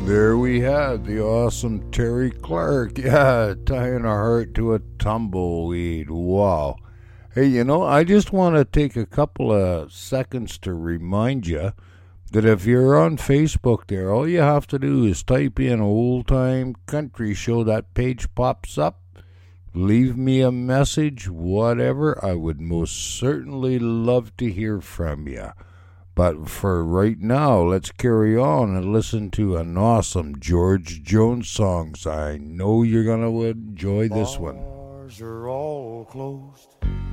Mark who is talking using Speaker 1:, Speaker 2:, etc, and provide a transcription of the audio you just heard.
Speaker 1: There we had the awesome Terry Clark. Yeah, tying a heart to a tumbleweed. Wow. Hey, I just want to take a couple of seconds to remind you that if you're on Facebook there, all you have to do is type in Old Time Country Show. That page pops up. Leave me a message, whatever. I would most certainly love to hear from you. But for right now, let's carry on and listen to an awesome George Jones song. I know you're going to enjoy this one.
Speaker 2: Bars are all closed.